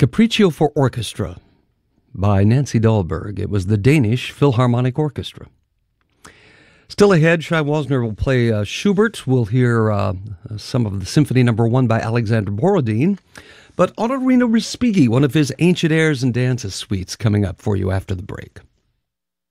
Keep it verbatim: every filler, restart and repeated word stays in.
Capriccio for Orchestra by Nancy Dahlberg. It was the Danish Philharmonic Orchestra. Still ahead, Shai Wasner will play uh, Schubert. We'll hear uh, some of the Symphony Number One by Alexander Borodin. But Ottorino Respighi, one of his ancient airs and dances suites, coming up for you after the break.